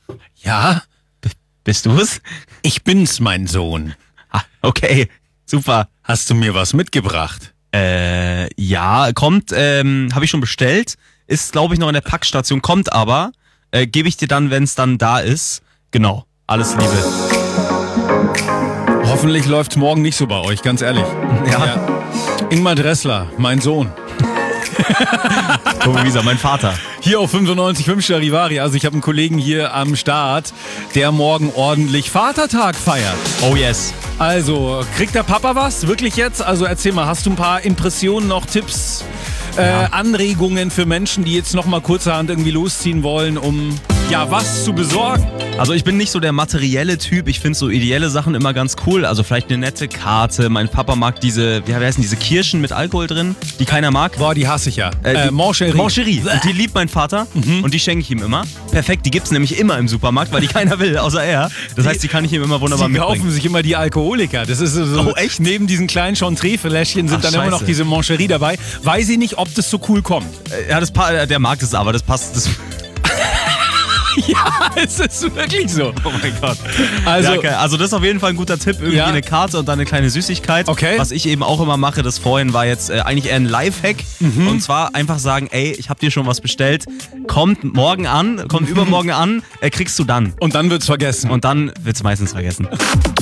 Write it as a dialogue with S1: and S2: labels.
S1: Ja,
S2: Bist du's?
S1: ich bin's, mein Sohn.
S2: Ah, okay, super.
S1: Hast du mir was mitgebracht?
S2: Ja, kommt, habe ich schon bestellt. Ist, glaube ich, noch in der Packstation, kommt aber. Gebe ich dir dann, wenn es dann da ist. Genau, alles Liebe.
S1: Hoffentlich läuft's morgen nicht so bei euch, ganz ehrlich.
S2: Ja.
S1: Ingmar Dressler, mein Sohn.
S2: Tobi Wieser, mein Vater.
S1: Hier auf 95.5 Charivari. Also ich habe einen Kollegen hier am Start, der morgen ordentlich Vatertag feiert.
S2: Oh yes.
S1: Also, kriegt der Papa was? Wirklich jetzt? Also erzähl mal, hast du ein paar Impressionen, noch Tipps, Anregungen für Menschen, die jetzt noch mal kurzerhand irgendwie losziehen wollen, um ja was zu besorgen?
S2: Also ich bin nicht so der materielle Typ. Ich finde so ideelle Sachen immer ganz cool. Also vielleicht eine nette Karte. Mein Papa mag diese, wie heißen diese Kirschen mit Alkohol drin, die keiner mag.
S1: Boah, die hasse ich ja.
S2: Die
S1: Moncherie.
S2: Moncherie. Und die liebt mein Vater und die schenke ich ihm immer. Perfekt, die gibt's nämlich immer im Supermarkt, weil die keiner will, außer er. Das heißt, die kann ich ihm immer wunderbar
S1: Die
S2: mitbringen.
S1: kaufen sich immer die Alkoholiker. Das ist so,
S2: Oh, echt?
S1: Neben diesen kleinen Chantre-Fläschchen sind
S2: Ach,
S1: dann immer noch
S2: scheiße.
S1: diese Moncherie dabei. Weiß ich nicht, ob das so cool kommt.
S2: Ja, der mag das aber, das passt. Das
S1: Ja, es ist wirklich so.
S2: oh mein Gott.
S1: Also,
S2: ja, okay. Also das ist auf jeden Fall ein guter Tipp. Irgendwie
S1: Ja.
S2: eine Karte und dann eine kleine Süßigkeit.
S1: Okay.
S2: Was ich eben auch immer mache, das vorhin war jetzt eigentlich eher ein Lifehack. Und zwar einfach sagen, ey, ich habe dir schon was bestellt. Kommt morgen an, kommt übermorgen an, kriegst du dann.
S1: und dann wird's vergessen.
S2: Und dann wird's meistens vergessen.